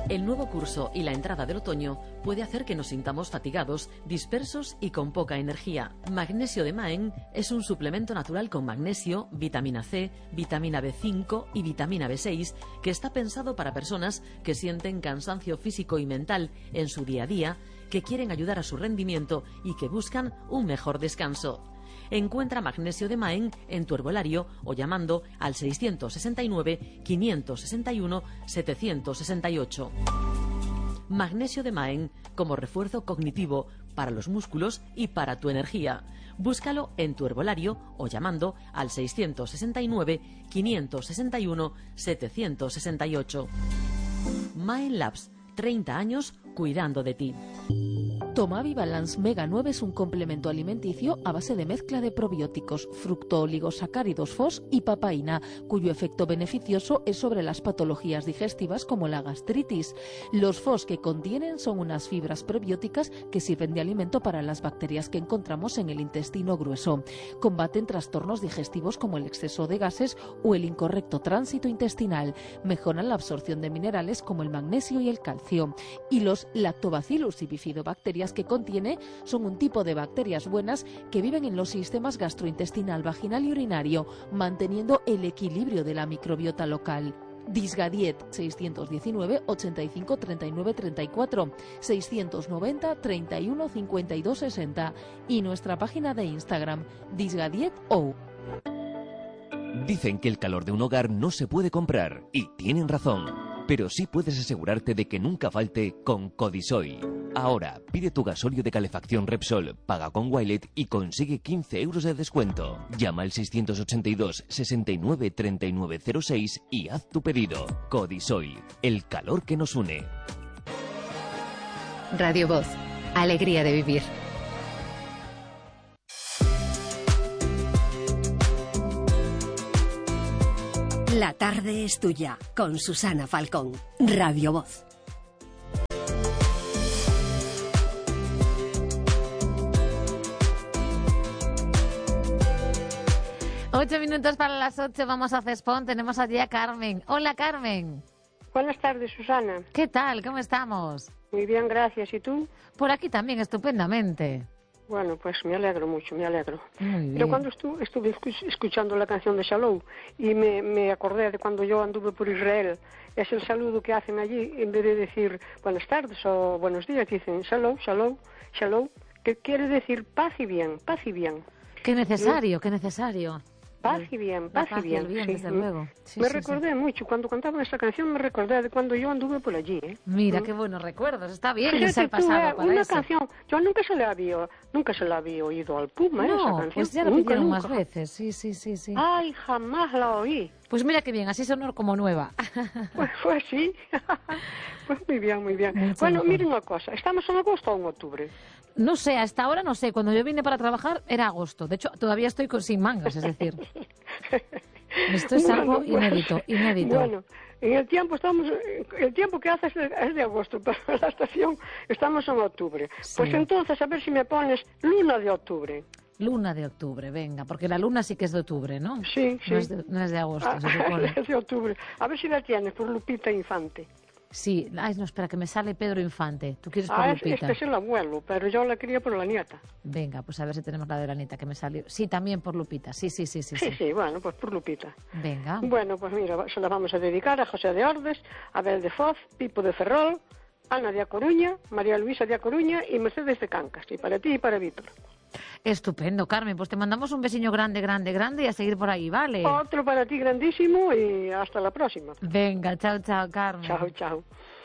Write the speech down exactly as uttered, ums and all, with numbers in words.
El nuevo curso y la entrada del otoño puede hacer que nos sintamos fatigados, dispersos y con poca energía. Magnesio de Maen es un suplemento natural con magnesio, vitamina C, vitamina B cinco y vitamina B seis que está pensado para personas que sienten cansancio físico y mental en su día a día, que quieren ayudar a su rendimiento y que buscan un mejor descanso. Encuentra Magnesio de Maen en tu herbolario o llamando al seiscientos sesenta y nueve, quinientos sesenta y uno, setecientos sesenta y ocho. Magnesio de Maen como refuerzo cognitivo para los músculos y para tu energía. Búscalo en tu herbolario o llamando al seiscientos sesenta y nueve, quinientos sesenta y uno, setecientos sesenta y ocho. Maen Labs, treinta años cuidando de ti. Tomavi Balance Mega nueve es un complemento alimenticio a base de mezcla de probióticos, fructooligosacáridos F O S y papaína, cuyo efecto beneficioso es sobre las patologías digestivas como la gastritis. Los F O S que contienen son unas fibras prebióticas que sirven de alimento para las bacterias que encontramos en el intestino grueso. Combaten trastornos digestivos como el exceso de gases o el incorrecto tránsito intestinal. Mejoran la absorción de minerales como el magnesio y el calcio. Y los lactobacillus y bifidobacterias que contiene son un tipo de bacterias buenas que viven en los sistemas gastrointestinal, vaginal y urinario, manteniendo el equilibrio de la microbiota local. Disgadiet seiscientos diecinueve, ochenta y cinco, treinta y nueve, treinta y cuatro, seiscientos noventa, treinta y uno, cincuenta y dos, sesenta y nuestra página de Instagram disgadieto. Dicen que el calor de un hogar no se puede comprar y tienen razón, pero sí puedes asegurarte de que nunca falte con Codisoy. Ahora, pide tu gasóleo de calefacción Repsol, paga con Wilet y consigue quince euros de descuento. Llama al seiscientos ochenta y dos, sesenta y nueve, treinta y nueve cero seis y haz tu pedido. Codisoy, el calor que nos une. Radio Voz, alegría de vivir. La tarde es tuya, con Susana Falcón. Radio Voz. Ocho minutos para las ocho, vamos a Cespón, tenemos allí a Carmen. Hola, Carmen. Buenas tardes, Susana. ¿Qué tal? ¿Cómo estamos? Muy bien, gracias. ¿Y tú? Por aquí también, estupendamente. Bueno, pues me alegro mucho, me alegro. Muy bien. Pero cuando estuve, estuve escuchando la canción de Shalom y me, me acordé de cuando yo anduve por Israel, es el saludo que hacen allí, en vez de decir buenas tardes o buenos días, dicen Shalom, Shalom, Shalom, que quiere decir paz y bien, paz y bien. Qué necesario, qué necesario. Paz y bien, paz, paz y bien, y bien, sí. desde luego. Sí, me sí, recordé sí. mucho, cuando cantaban esta canción me recordé de cuando yo anduve por allí. ¿eh? Mira, ¿Mm? qué buenos recuerdos, está bien Fíjate irse al tú, pasado eh, para una eso. canción, yo nunca se la había, nunca se la había oído al Puma, ¿eh, esa No, canción. pues ya lo nunca, pidieron nunca. más veces, sí, sí, sí, sí. Ay, jamás la oí. Pues mira qué bien, así sonó como nueva. Pues fue así. Pues muy bien, muy bien. Mucho bueno, mejor. miren una cosa, ¿estamos en agosto o en octubre? No sé, hasta ahora no sé, cuando yo vine para trabajar era agosto, de hecho todavía estoy con, sin mangas, es decir... Esto es Bueno, algo pues, inédito, inédito. Bueno, en el tiempo estamos, el tiempo que hace es de, es de agosto, pero en la estación estamos en octubre. Sí. Pues entonces, a ver si me pones luna de octubre. Luna de octubre, venga, porque la luna sí que es de octubre, ¿no? Sí, sí. No es de, no es de agosto, Ah, se supone. es de octubre. A ver si la tienes por Lupita Infante. Sí, ay, no, espera, que me sale Pedro Infante. ¿Tú quieres por Ah, es- Lupita? este es el abuelo, pero yo la quería por la nieta. Venga, pues a ver si tenemos la de la nieta que me salió. Sí, también por Lupita, sí, sí, sí, sí. Sí, sí. sí, bueno, pues por Lupita. Venga. Bueno, pues mira, se la vamos a dedicar a José de Ordes, Abel de Foz, Pipo de Ferrol, Ana de A Coruña, María Luisa de A Coruña y Mercedes de Cancas. Y para ti y para Víctor. Estupendo, Carmen, pues te mandamos un besiño grande, grande, grande y a seguir por ahí, ¿vale? Otro para ti grandísimo y hasta la próxima. Venga, chao, chao, Carmen. Chao, chao.